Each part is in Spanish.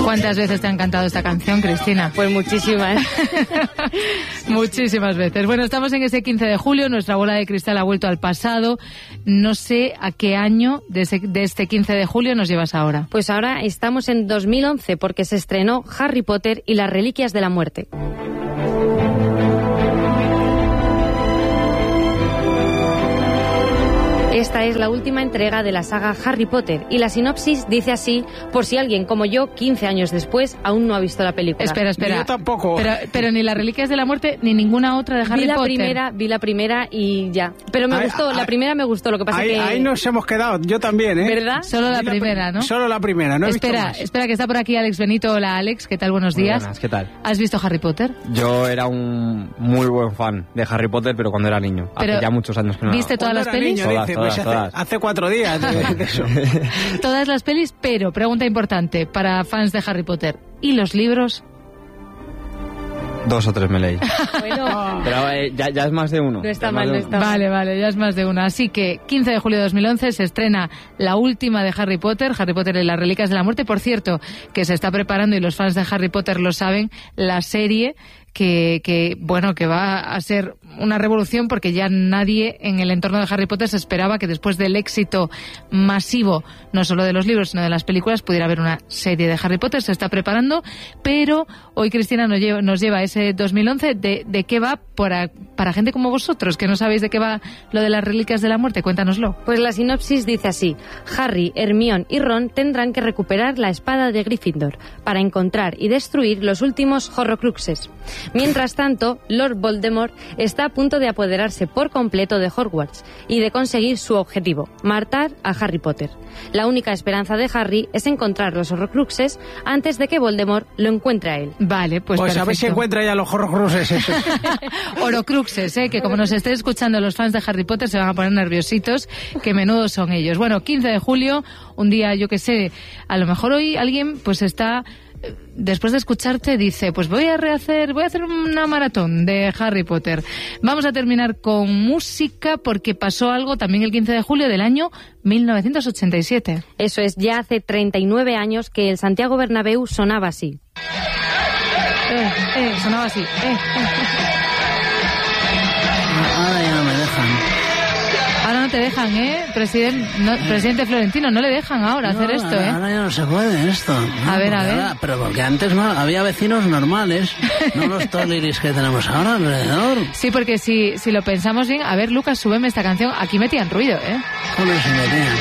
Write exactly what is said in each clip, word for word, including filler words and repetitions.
¿Cuántas veces te ha encantado esta canción, Cristina? Pues muchísimas. Muchísimas veces. Bueno, estamos en ese quince de julio, nuestra bola de cristal ha vuelto al pasado. No sé a qué año de, ese, de este quince de julio nos llevas ahora. Pues ahora estamos en dos mil once porque se estrenó Harry Potter y las Reliquias de la Muerte. Esta es la última entrega de la saga Harry Potter y la sinopsis dice así, por si alguien como yo, quince años después, aún no ha visto la película. Espera, espera. Yo tampoco. Pero, pero ni las Reliquias de la Muerte ni ninguna otra de Harry vi la Potter. Primera, vi la primera y ya. Pero me Ay, gustó, ay, la primera me gustó, lo que pasa ahí, que... ahí nos hemos quedado, yo también, ¿eh? ¿Verdad? Solo la Vi primera, pri- ¿no? Solo la primera, no he espera, visto más. espera, que está por aquí Alex Benito. Hola, Alex, ¿qué tal? Buenos Muy días. buenas, ¿qué tal? ¿Has visto Harry Potter? Yo era un muy buen fan de Harry Potter, pero cuando era niño. Pero, hace ya muchos años que no. ¿viste todas Cuando las era pelis? niño, Todas, dice, todas, pues hace, todas. hace cuatro días de, de eso. Todas las pelis, pero, pregunta importante para fans de Harry Potter, ¿y los libros? Dos o tres me leí. Bueno, Pero eh, ya, ya es más de uno. no está Ya es mal, más no de está uno. mal. Vale, vale, ya es más de una. Así que quince de julio de dos mil once se estrena la última de Harry Potter, Harry Potter y las Reliquias de la Muerte. Por cierto, que se está preparando, y los fans de Harry Potter lo saben, la serie que, que bueno, que va a ser una revolución, porque ya nadie en el entorno de Harry Potter se esperaba que después del éxito masivo, no solo de los libros, sino de las películas, pudiera haber una serie de Harry Potter. Se está preparando, pero hoy Cristina nos lleva, nos lleva ese dos mil once. ¿De, de qué va para, para gente como vosotros, que no sabéis de qué va lo de las Reliquias de la Muerte? Cuéntanoslo. Pues la sinopsis dice así: Harry, Hermione y Ron tendrán que recuperar la espada de Gryffindor para encontrar y destruir los últimos Horrocruxes. Mientras tanto, Lord Voldemort está a punto de apoderarse por completo de Hogwarts y de conseguir su objetivo, matar a Harry Potter. La única esperanza de Harry es encontrar los Horrocruxes antes de que Voldemort lo encuentre a él. Vale, pues Pues a ver si perfecto. encuentra ya los Horrocruxes esos. Horrocruxes, ¿eh? Que como nos estén escuchando los fans de Harry Potter se van a poner nerviositos, que menudos son ellos. Bueno, quince de julio, un día, yo que sé, a lo mejor hoy alguien pues está, eh, después de escucharte, dice, pues voy a rehacer, voy a hacer una maratón de Harry Potter. Vamos a terminar con música, porque pasó algo también el quince de julio del año mil novecientos ochenta y siete. Eso es, ya hace treinta y nueve años que el Santiago Bernabéu sonaba así. Eh, eh, sonaba así. Eh, eh. Ahora ya no me dejan. Ahora no te dejan, ¿eh? Presidente, no, presidente Florentino, no le dejan ahora hacer No, esto, ahora, ¿eh? ahora ya no se puede esto. No, A ver, a porque ver. ahora- pero porque antes no había vecinos normales, no los toliris que tenemos ahora alrededor. Sí, porque si, si lo pensamos bien, a ver, Lucas, súbeme esta canción. Aquí metían ruido, ¿eh? ¿Cómo se metían?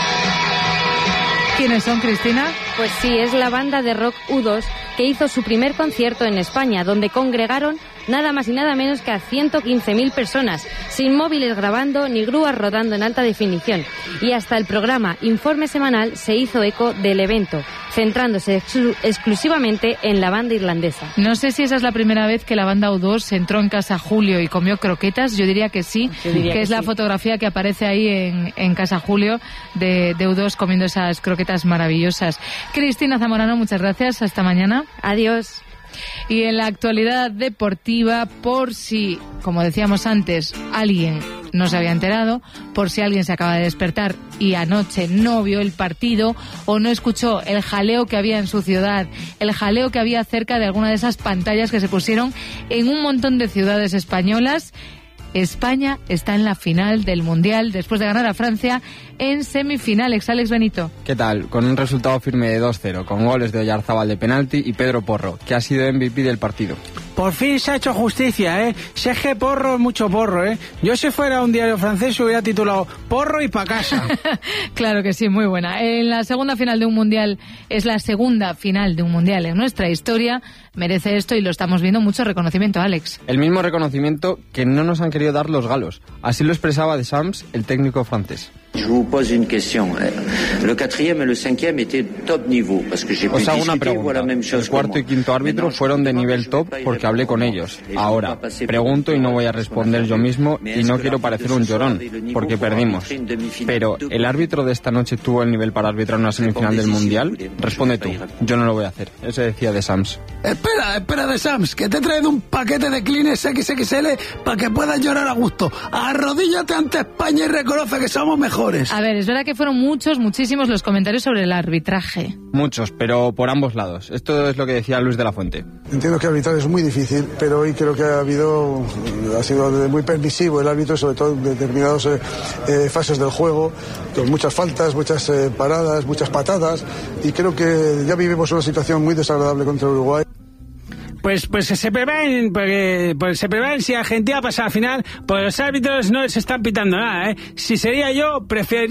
¿Quiénes son, Cristina? Pues sí, es la banda de rock U dos que hizo su primer concierto en España, donde congregaron nada más y nada menos que a ciento quince mil personas, sin móviles grabando ni grúas rodando en alta definición. Y hasta el programa Informe Semanal se hizo eco del evento, centrándose exclu- exclusivamente en la banda irlandesa. No sé si esa es la primera vez que la banda U dos entró en Casa Julio y comió croquetas. Yo diría que sí, Yo diría que que es la sí. fotografía que aparece ahí en, en Casa Julio de, de U dos comiendo esas croquetas maravillosas. Cristina Zamorano, muchas gracias. Hasta mañana. Adiós. Y en la actualidad deportiva, por si, como decíamos antes, alguien no se había enterado, por si alguien se acaba de despertar y anoche no vio el partido o no escuchó el jaleo que había en su ciudad, el jaleo que había cerca de alguna de esas pantallas que se pusieron en un montón de ciudades españolas, España está en la final del Mundial después de ganar a Francia en semifinales. Alex Benito. ¿Qué tal? Con un resultado firme de dos cero, con goles de Oyarzábal de penalti y Pedro Porro, que ha sido M V P del partido. Por fin se ha hecho justicia, ¿eh? Si es que porro es mucho porro, ¿eh? Yo si fuera un diario francés hubiera titulado Porro y pa' casa. Claro que sí, muy buena. En la segunda final de un mundial, es la segunda final de un mundial en nuestra historia, merece esto y lo estamos viendo, mucho reconocimiento, Alex. El mismo reconocimiento que no nos han querido dar los galos. Así lo expresaba Deschamps, el técnico francés. Je vous pose une question. Le quatrième et le cinquième étaient top niveau, parce que j'ai pu Os hago una discuter pregunta. la même chose El cuarto que y moi. quinto árbitro Maintenant, fueron de je nivel ne top peux pas y porque hablé con répondre. ellos. Et je ne Ahora, peux pas passer pregunto y no voy a por responder yo mismo y no quiero parecer un llorón, porque perdimos. Pero, ¿el árbitro de esta noche tuvo el nivel para arbitrar una semifinal del Mundial? Responde tú. Yo no lo voy a hacer. Eso decía Deschamps. Espera, espera de Sams, que te he traído un paquete de Kleenex equis equis ele para que puedas llorar a gusto. Arrodíllate ante España y reconoce que somos mejores. mejores. A ver, es verdad que fueron muchos, muchísimos los comentarios sobre el arbitraje. Muchos, pero por ambos lados. Esto es lo que decía Luis de la Fuente. Entiendo que arbitrar es muy difícil, pero hoy creo que ha habido, ha sido muy permisivo el árbitro, sobre todo en determinadas eh, eh, fases del juego, con muchas faltas, muchas eh, paradas, muchas patadas, y creo que ya vivimos una situación muy desagradable contra Uruguay. Pues pues se preparen, porque pues se preparen si Argentina pasa a la final, pues los árbitros no les están pitando nada, ¿eh? Si sería yo, preferiría